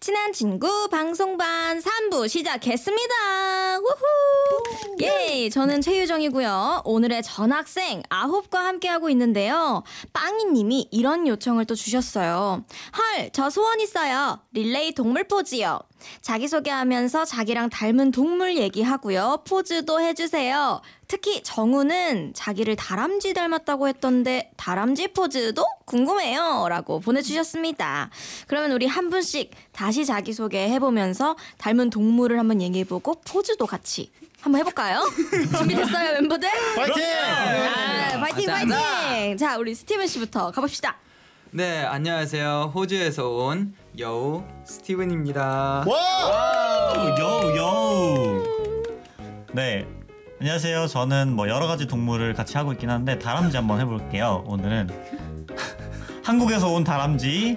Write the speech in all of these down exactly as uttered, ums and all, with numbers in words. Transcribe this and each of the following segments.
친한 친구 방송반 삼 부 시작했습니다. 우후. 예, 저는 최유정이고요. 오늘의 전학생 아홉과 함께하고 있는데요. 빵이님이 이런 요청을 또 주셨어요. 헐, 저 소원 있어요. 릴레이 동물 포즈요. 자기소개하면서 자기랑 닮은 동물 얘기하고요. 포즈도 해주세요. 특히 정우는 자기를 다람쥐 닮았다고 했던데 다람쥐 포즈도 궁금해요 라고 보내주셨습니다. 그러면 우리 한 분씩 다시 자기소개 해보면서 닮은 동물을 한번 얘기해보고 포즈도 같이 한번 해볼까요? 준비됐어요 멤버들? 파이팅! 아, 파이팅 파이팅! 자, 우리 스티븐 씨부터 가봅시다. 네, 안녕하세요. 호주에서 온 여우 스티븐입니다. 와! 여우 여우. 네, 안녕하세요. 저는 뭐 여러 가지 동물을 같이 하고 있긴 한데 다람쥐 한번 해볼게요. 오늘은 한국에서 온 다람쥐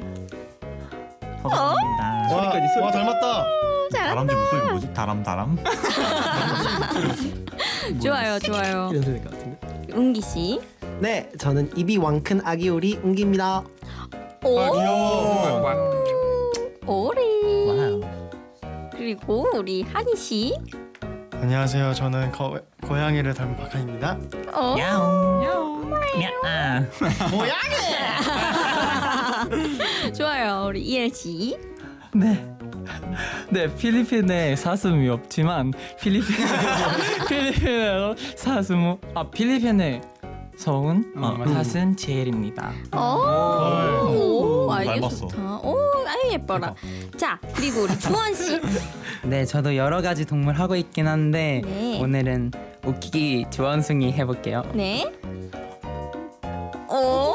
서정입니다. 와, 와 닮았다. 다람쥐 목소리 뭐지? 다람 다람. 좋아요, 좋아요. 이런 소리일 것 같은데. 웅기 씨. 네, 저는 입이 왕큰 아기 오리 웅기입니다. 오, 아, 귀여워. 오리. 와우. 그리고 우리 한희 씨. 안녕하세요. 저는 거, 고양이를 닮은 박하입니다. 어. 야옹. 야옹. 야. 좋아요, 우리 이엘 씨. 네. 네, 필리핀에 사슴이 없지만 필리핀 필리핀에서 사슴 아 필리핀에 서운 어, 사슴 제일입니다. 오, 오, 아이디어 닮았어. 좋다. 오, 아유 예뻐라. 자, 그리고 우리 주원 씨. 네, 저도 여러 가지 동물 하고 있긴 한데 네. 오늘은 웃기기 주원숭이 해볼게요. 네. 오,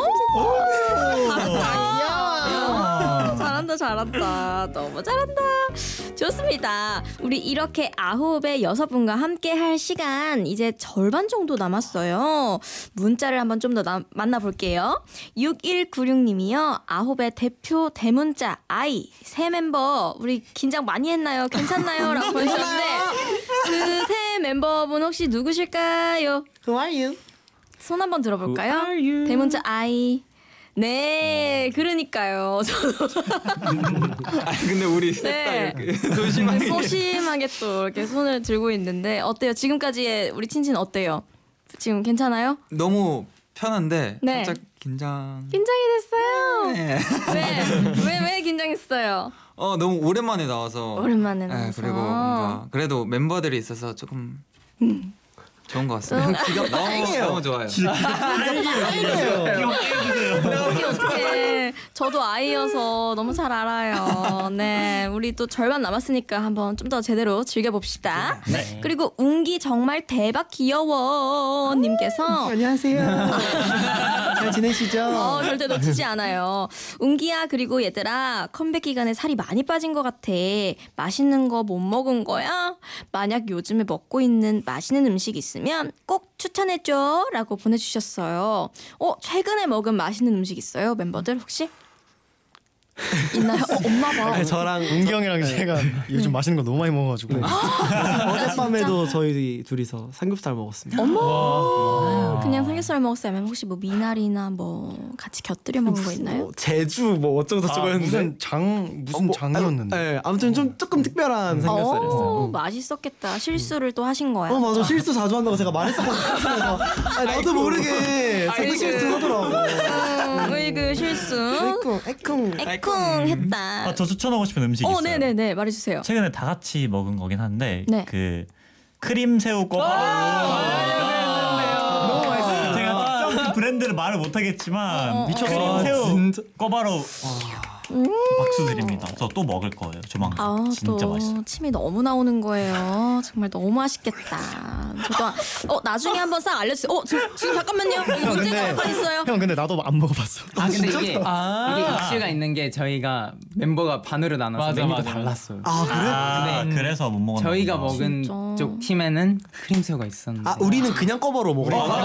귀여워. 잘한다, 잘한다. 너무 잘한다. 좋습니다. 우리 이렇게 아홉의 여섯 분과 함께 할 시간 이제 절반 정도 남았어요. 문자를 한번 좀 더 만나볼게요. 육일구육 님이요. 아홉의 대표 대문자 아이 새 멤버 우리 긴장 많이 했나요? 괜찮나요? 라고 보내셨는데 그 새 멤버분 혹시 누구실까요? Who are you? 손 한번 들어볼까요? Who are you? 대문자 아이. 네, 그러니까요. 아, 근데 우리 셋 다 네. 이렇게 소심하게. 소심하게 또 이렇게 손을 들고 있는데 어때요? 지금까지의 우리 친친 어때요? 지금 괜찮아요? 너무 편한데 네. 살짝 긴장. 긴장이 됐어요. 네. 왜? 왜, 왜 긴장했어요? 어, 너무 오랜만에 나와서. 오랜만에 네, 나와서. 그리고 뭔가 그래도 멤버들이 있어서 조금 좋은 것 좀 같습니다. 너무 너무 좋아요. 여기 어떻게? 저도 아이여서 너무 잘 알아요. 네, 우리 또 절반 남았으니까 한번 좀 더 제대로 즐겨봅시다. 네. 그리고 웅기 정말 대박 귀여워 님께서 안녕하세요. 잘 지내시죠? 어, 절대 놓치지 않아요. 웅기야, 그리고 얘들아 컴백 기간에 살이 많이 빠진 것 같아. 맛있는 거 못 먹은 거야? 만약 요즘에 먹고 있는 맛있는 음식 있으면 꼭 추천해줘 라고 보내주셨어요. 어, 최근에 먹은 맛있는 음식 있어요? 멤버들 혹시? 있나요? 어, 없나 봐. 네, 저랑 웅기 형이랑 제가 요즘 맛있는 거 너무 많이 먹어가지고 어젯밤에도 저희 둘이서 삼겹살 먹었습니다. 어머, 그냥 삼겹살 먹었어요? 아니면 혹시 뭐 미나리나 뭐 같이 곁들여 먹은 거 있나요? 뭐 제주 뭐 어쩌고 저쩌고 했는데 무슨 장 무슨 어, 뭐, 장이었는데. 아, 네, 아무튼 좀 조금 특별한 삼겹살이었어요. 오, 음. 맛있었겠다. 실수를 또 하신 거야. 어 맞아, 실수 자주 한다고 제가 말했었거든요. 그래서 아니, 나도 모르게 자꾸 실수하더라고. 음, 으이그 실수. 에쿵 에쿵. 에쿵 했다. 아, 저 추천하고 싶은 음식 어, 있어요. 네네네, 말해주세요. 최근에 다 같이 먹은 거긴 한데 네. 그 크림 새우 꼬바로우. 너무 맛있어요. 제가 특정 브랜드를 말을 못하겠지만 미쳤어. 크림 새우 진짜. 꼬바로우. 박수 드립니다. 저 또 먹을 거예요. 조만간. 아, 진짜 또 맛있어. 침이 너무 나오는 거예요. 정말 너무 맛있겠다. 저도 어 나중에 한번 싹 알려주세요. 어 지금, 지금 잠깐만요. 이거 문제가 몇 번 있어요. 형 근데 나도 안 먹어봤어. 아 근데 이게 아. 이게 이슈가 있는 게 저희가 멤버가 반으로 나눠서 맞아, 메뉴도 맞아. 달랐어요. 아 그래? 아, 네. 그래서 못 먹었나 저희가 보다. 먹은 진짜. 쪽 팀에는 크림새우가 있었는데 아 우리는 그냥 꺼버로 먹어.